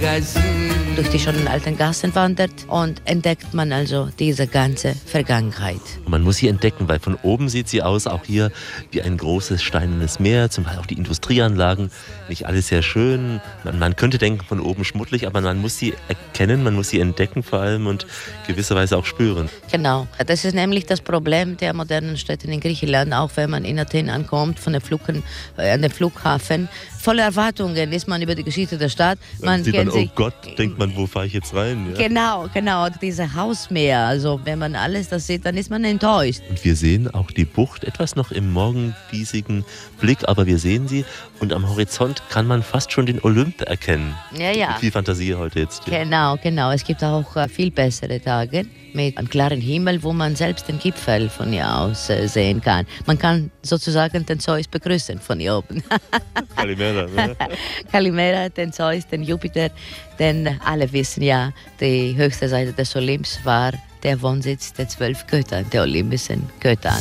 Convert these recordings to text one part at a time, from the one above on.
durch die schönen alten Gassen wandert und entdeckt man also diese ganze Vergangenheit. Man muss sie entdecken, weil von oben sieht sie aus, auch hier wie ein großes steinernes Meer, zum Beispiel auch die Industrieanlagen, nicht alles sehr schön. Man könnte denken, von oben schmuddelig, aber man muss sie erkennen, man muss sie entdecken vor allem und gewisserweise auch spüren. Genau, das ist nämlich das Problem der modernen Städte in Griechenland, auch wenn man in Athen ankommt, an den Flughafen. Voller Erwartungen ist man über die Geschichte der Stadt. Man sieht oh Gott, denkt man, wo fahre ich jetzt rein? Ja. Genau, diese Hausmeer. Also wenn man alles das sieht, dann ist man enttäuscht. Und wir sehen auch die Bucht, etwas noch im morgendiesigen Blick, aber wir sehen sie und am Horizont kann man fast schon den Olymp erkennen. Ja. Mit viel Fantasie heute jetzt. Ja. Genau. Es gibt auch viel bessere Tage mit einem klaren Himmel, wo man selbst den Gipfel von hier aus sehen kann. Man kann sozusagen den Zeus begrüßen von hier oben. Kalimera, ne? Kalimera, den Zeus, den Jupiter, denn alle wissen ja, die höchste Seite des Olymps war der Wohnsitz der 12 Götter, der olympischen Götter.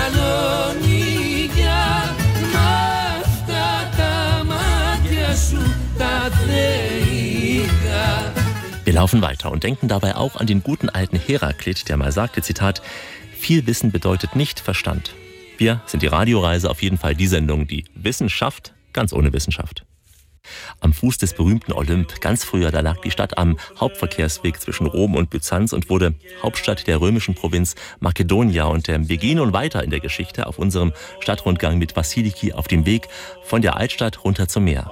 Wir laufen weiter und denken dabei auch an den guten alten Heraklit, der mal sagte, Zitat, viel Wissen bedeutet nicht Verstand. Wir sind die Radioreise, auf jeden Fall die Sendung, die Wissenschaft ganz ohne Wissenschaft. Am Fuß des berühmten Olymp, ganz früher, da lag die Stadt am Hauptverkehrsweg zwischen Rom und Byzanz und wurde Hauptstadt der römischen Provinz Makedonia. Und wir gehen nun weiter in der Geschichte auf unserem Stadtrundgang mit Vassiliki auf dem Weg von der Altstadt runter zum Meer.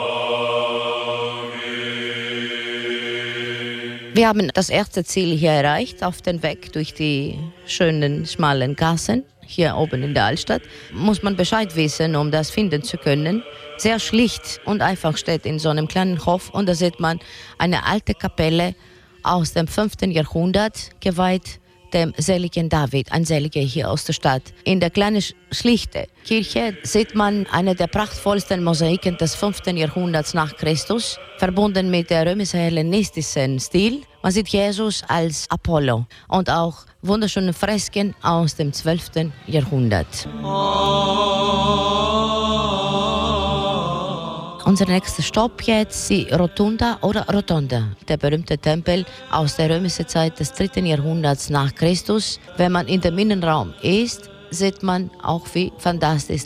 Wir haben das erste Ziel hier erreicht, auf den Weg durch die schönen, schmalen Gassen. Hier oben in der Altstadt muss man Bescheid wissen, um das finden zu können. Sehr schlicht und einfach steht in so einem kleinen Hof und da sieht man eine alte Kapelle aus dem 5. Jahrhundert, geweiht dem seligen David, ein Seliger hier aus der Stadt. In der kleinen, schlichten Kirche sieht man eine der prachtvollsten Mosaiken des 5. Jahrhunderts nach Christus, verbunden mit der römisch-hellenistischen Stil. Man sieht Jesus als Apollo und auch wunderschöne Fresken aus dem 12. Jahrhundert. Unser nächster Stopp jetzt die Rotunda oder Rotonda, der berühmte Tempel aus der römischen Zeit des 3. Jahrhunderts nach Christus. Wenn man in dem Innenraum ist, sieht man auch, wie fantastisch